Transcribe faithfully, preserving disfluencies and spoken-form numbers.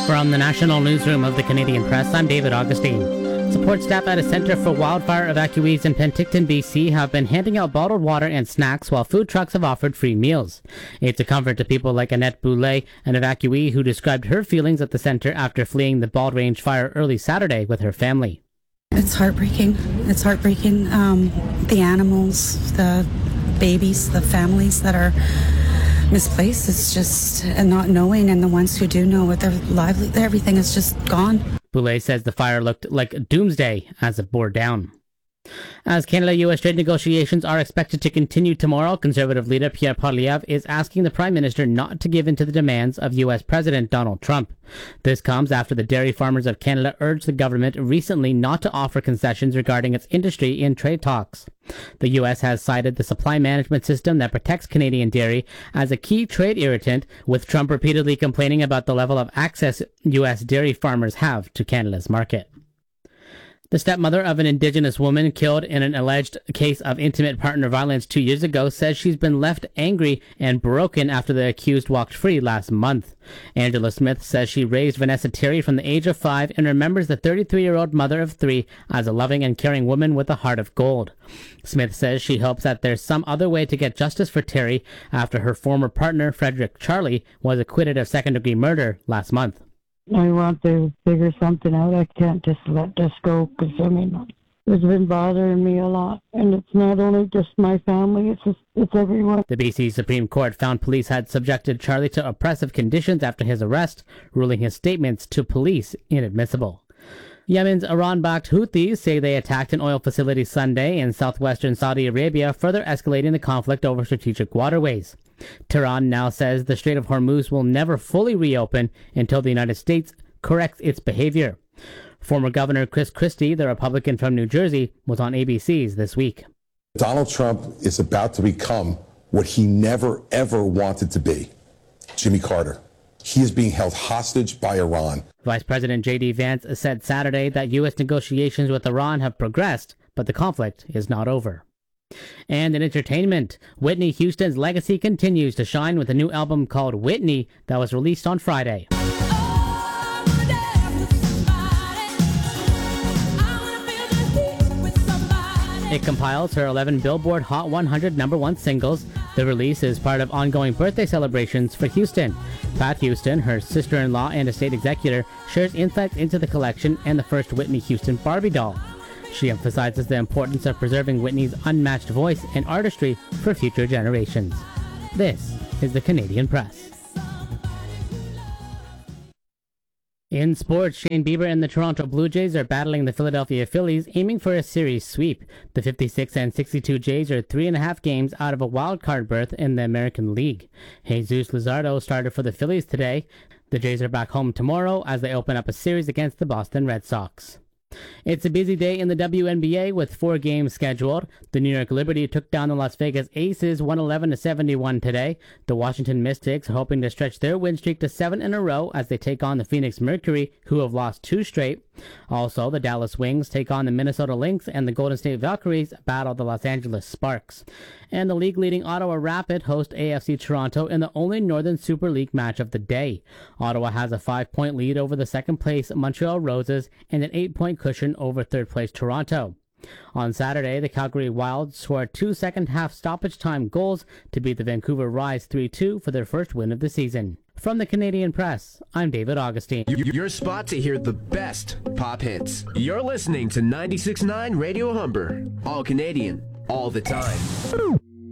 From the National Newsroom of the Canadian Press, I'm David Augustine. Support staff at a Centre for Wildfire Evacuees in Penticton, B C have been handing out bottled water and snacks while food trucks have offered free meals. It's a comfort to people like Annette Boulay, an evacuee who described her feelings at the centre after fleeing the Bald Range fire early Saturday with her family. It's heartbreaking. It's heartbreaking. Um, the animals, the babies, the families that are misplaced. It's just and not knowing, and the ones who do know what their lively, everything is just gone. Boulay says the fire looked like doomsday as it bore down. As Canada-U S trade negotiations are expected to continue tomorrow, Conservative leader Pierre Poilievre is asking the Prime Minister not to give in to the demands of U S President Donald Trump. This comes after the Dairy Farmers of Canada urged the government recently not to offer concessions regarding its industry in trade talks. The U S has cited the supply management system that protects Canadian dairy as a key trade irritant, with Trump repeatedly complaining about the level of access U S dairy farmers have to Canada's market. The stepmother of an Indigenous woman killed in an alleged case of intimate partner violence two years ago says she's been left angry and broken after the accused walked free last month. Angela Smith says she raised Vanessa Terry from the age of five and remembers the thirty-three-year-old mother of three as a loving and caring woman with a heart of gold. Smith says she hopes that there's some other way to get justice for Terry after her former partner, Frederick Charlie, was acquitted of second-degree murder last month. I want to figure something out. I can't just let this go because, I mean, it's been bothering me a lot. And it's not only just my family, it's just, it's everyone. The B C Supreme Court found police had subjected Charlie to oppressive conditions after his arrest, ruling his statements to police inadmissible. Yemen's Iran-backed Houthis say they attacked an oil facility Sunday in southwestern Saudi Arabia, further escalating the conflict over strategic waterways. Tehran now says the Strait of Hormuz will never fully reopen until the United States corrects its behavior. Former Governor Chris Christie, the Republican from New Jersey, was on A B C's This Week. Donald Trump is about to become what he never, ever wanted to be, Jimmy Carter. He is being held hostage by Iran. Vice President J D Vance said Saturday that U S negotiations with Iran have progressed, but the conflict is not over. And in entertainment, Whitney Houston's legacy continues to shine with a new album called Whitney that was released on Friday. It compiles her eleven Billboard Hot one hundred number one singles. The release is part of ongoing birthday celebrations for Houston. Pat Houston, her sister-in-law and estate executor, shares insights into the collection and the first Whitney Houston Barbie doll. She emphasizes the importance of preserving Whitney's unmatched voice and artistry for future generations. This is the Canadian Press. In sports, Shane Bieber and the Toronto Blue Jays are battling the Philadelphia Phillies, aiming for a series sweep. The fifty-six and sixty-two Jays are three and a half games out of a wild card berth in the American League. Jesus Luzardo started for the Phillies today. The Jays are back home tomorrow as they open up a series against the Boston Red Sox. It's a busy day in the W N B A with four games scheduled. The New York Liberty took down the Las Vegas Aces one eleven to seventy-one today. The Washington Mystics are hoping to stretch their win streak to seven in a row as they take on the Phoenix Mercury, who have lost two straight. Also, the Dallas Wings take on the Minnesota Lynx, and the Golden State Valkyries battle the Los Angeles Sparks. And the league-leading Ottawa Rapid host A F C Toronto in the only Northern Super League match of the day. Ottawa has a five-point lead over the second-place Montreal Roses and an eight-point cushion over third-place Toronto. On Saturday, the Calgary Wild scored two second-half stoppage-time goals to beat the Vancouver Rise three two for their first win of the season. From the Canadian Press, I'm David Augustine. Your spot to hear the best pop hits. You're listening to ninety-six point nine Radio Humber. All Canadian, all the time.